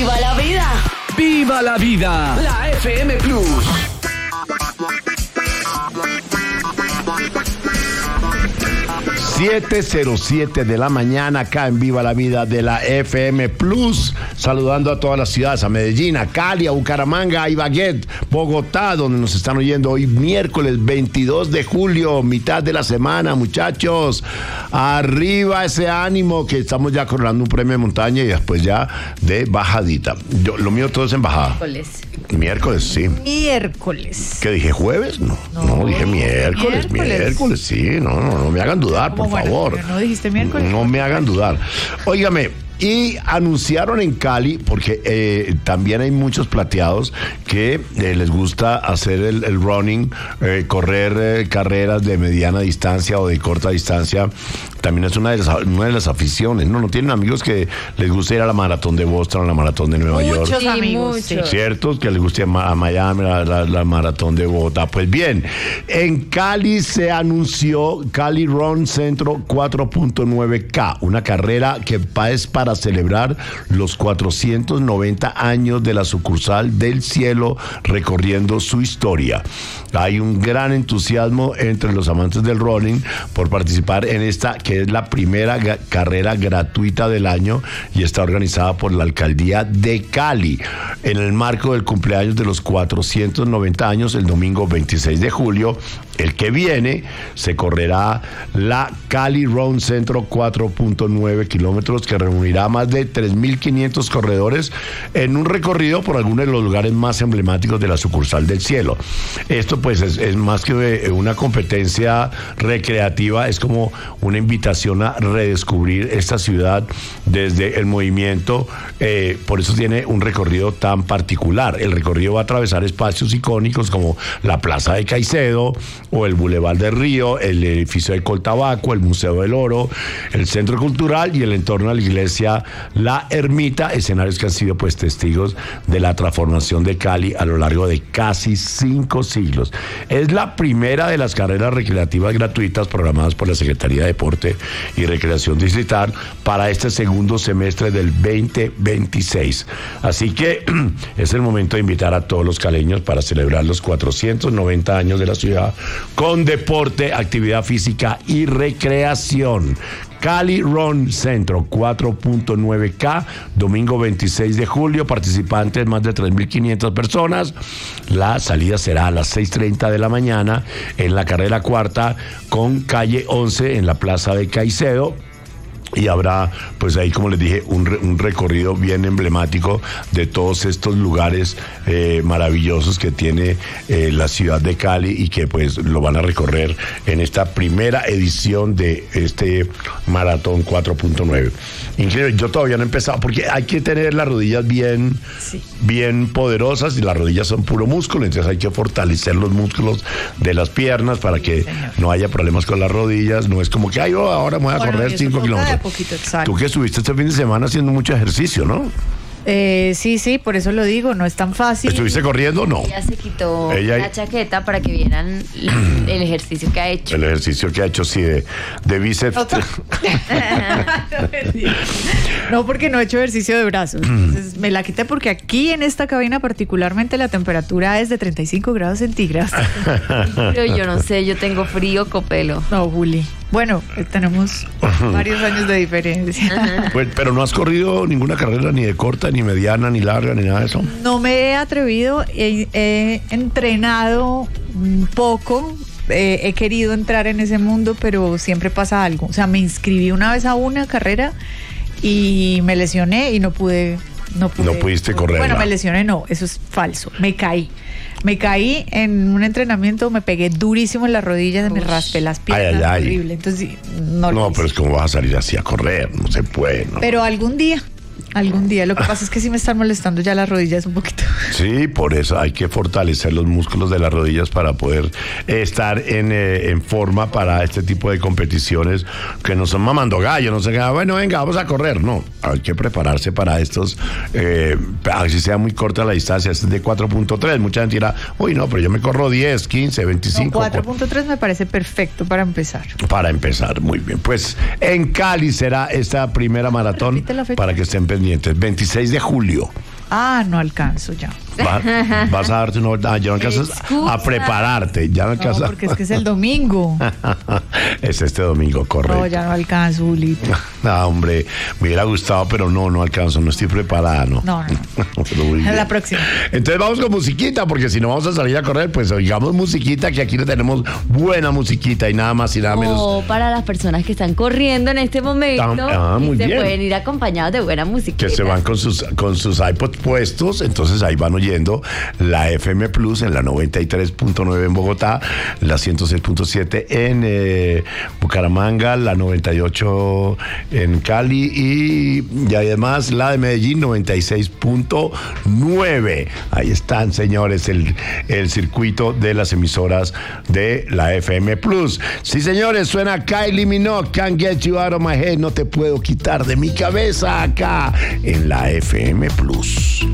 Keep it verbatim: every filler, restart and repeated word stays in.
¡Viva la vida! ¡Viva la vida! La F M Plus. siete cero siete de la mañana acá en Viva la Vida de la F M Plus, saludando a todas las ciudades, a Medellín, a Cali, a Bucaramanga, a Ibagué, Bogotá, donde nos están oyendo hoy miércoles veintidós de julio, mitad de la semana, muchachos. Arriba ese ánimo, que estamos ya coronando un premio de montaña y después ya de bajadita. Yo, lo mío todo es en bajada. Miércoles. Miércoles, sí. Miércoles. ¿Qué dije? ¿Jueves? No, no, no dije miércoles, miércoles, miércoles, sí, no, no, no me hagan dudar, por Bueno, favor. ¿no dijiste miércoles? No me hagan dudar. Óigame, y anunciaron en Cali, porque eh, también hay muchos plateados que eh, les gusta hacer el, el running, eh, correr eh, carreras de mediana distancia o de corta distancia. También es una de las, una de las aficiones, ¿no? ¿No tienen amigos que les gusta ir a la maratón de Boston, a la maratón de Nueva Muchos York? Sí, amigos, muchos. ¿Cierto? Que les guste a Miami, la, la, la maratón de Bogotá. Pues bien, en Cali se anunció Cali Run Centro cuatro punto nueve K, una carrera que es para celebrar los cuatrocientos noventa años de la sucursal del Cielo, recorriendo su historia. Hay un gran entusiasmo entre los amantes del running por participar en esta, que es la primera ga- carrera gratuita del año y está organizada por la Alcaldía de Cali. En el marco del cumpleaños de los cuatrocientos noventa años, el domingo veintiséis de julio, el que viene, se correrá la Cali Run Centro cuatro punto nueve kilómetros, que reunirá más de tres mil quinientos corredores en un recorrido por algunos de los lugares más emblemáticos de la sucursal del Cielo. Esto pues es, es más que una competencia recreativa, es como una invitación a redescubrir esta ciudad desde el movimiento, eh, por eso tiene un recorrido tan particular. El recorrido va a atravesar espacios icónicos como la Plaza de Caicedo o el Boulevard del Río, el edificio de Coltabaco, el Museo del Oro, el Centro Cultural y el entorno de la iglesia La Ermita, escenarios que han sido pues testigos de la transformación de Cali a lo largo de casi cinco siglos. Es la primera de las carreras recreativas gratuitas programadas por la Secretaría de Deporte y Recreación Distrital para este segundo semestre del veinte veintiséis. Así que es el momento de invitar a todos los caleños para celebrar los cuatrocientos noventa años de la ciudad con deporte, actividad física y recreación. Cali Run Centro cuatro punto nueve K, domingo veintiséis de julio, participantes más de tres mil quinientas personas. La salida será a las seis treinta de la mañana en la carrera cuarta con calle once en la Plaza de Caicedo. Y habrá, pues ahí, como les dije, un, re, un recorrido bien emblemático de todos estos lugares eh, maravillosos que tiene eh, la ciudad de Cali y que pues lo van a recorrer en esta primera edición de este maratón cuatro punto nueve. Increíble, yo todavía no he empezado porque hay que tener las rodillas bien, sí. bien poderosas y las rodillas son puro músculo, entonces hay que fortalecer los músculos de las piernas para que Señor. no haya problemas con las rodillas. No es como que, ay, oh, ahora me voy a bueno, correr cinco kilómetros. Poquito, exacto. Tú que estuviste este fin de semana haciendo mucho ejercicio, ¿no? Eh, sí, sí, por eso lo digo, no es tan fácil. ¿Estuviste corriendo o no? Ella se quitó Ella... la chaqueta para que vieran el ejercicio que ha hecho. El ejercicio que ha hecho, sí, de, de bíceps. No, porque no he hecho ejercicio de brazos. Entonces me la quité porque aquí en esta cabina particularmente la temperatura es de treinta y cinco grados centígrados. Pero yo no sé, yo tengo frío, copelo. No, Juli. Bueno, eh, tenemos varios años de diferencia. Pues, pero no has corrido ninguna carrera ni de corta, ni mediana, ni larga, ni nada de eso. No me he atrevido, he, he entrenado un poco, eh, he querido entrar en ese mundo, pero siempre pasa algo. O sea, me inscribí una vez a una carrera y me lesioné y no pude... No, pude, no pudiste correr. Bueno, me lesioné, no, eso es falso. Me caí. Me caí en un entrenamiento, me pegué durísimo en las rodillas, Ush. me raspé las piernas, ay, ay, ay. horrible. Entonces, no, no pero es como vas a salir así a correr, no se puede. ¿no? Pero algún día, algún día. Lo que pasa es que sí me están molestando ya las rodillas un poquito. Sí, por eso hay que fortalecer los músculos de las rodillas para poder estar en, eh, en forma para este tipo de competiciones que no son mamando gallo, no sé, bueno, venga, vamos a correr. No, hay que prepararse para estos, eh, así sea muy corta la distancia, este es de cuatro punto tres. Mucha gente dirá, uy, no, pero yo me corro diez, quince, veinticinco. No, cuatro punto tres me parece perfecto para empezar. Para empezar, muy bien. Pues en Cali será esta primera maratón para que estén pendientes. veintiséis de julio. Ah, no alcanzo ya. Va- vas a darte una vuelta. Ah, ya no alcanzas Excusa. a prepararte. Ya no No, alcanzas. porque es que es el domingo. Es este domingo, correcto. No, ya no alcanzo, Julito. Ah, hombre, me hubiera gustado, pero no, no alcanzo, no estoy preparada, ¿no? No, no. Pero muy A la bien. próxima. Entonces vamos con musiquita, porque si no vamos a salir a correr, pues oigamos musiquita, que aquí le tenemos buena musiquita y nada más y nada menos. O para las personas que están corriendo en este momento Ah, muy y se bien. pueden ir acompañados de buena música. Que se van con sus, con sus iPods puestos, entonces ahí van oyendo la F M Plus en la noventa y tres punto nueve en Bogotá, la ciento seis punto siete en eh, Bucaramanga, la noventa y ocho en Cali y, y además la de Medellín noventa y seis punto nueve. Ahí están, señores, el, el circuito de las emisoras de la F M Plus. Sí, señores, suena Kylie Minogue, Can't Get You Out of My Head, no te puedo quitar de mi cabeza acá en la F M Plus.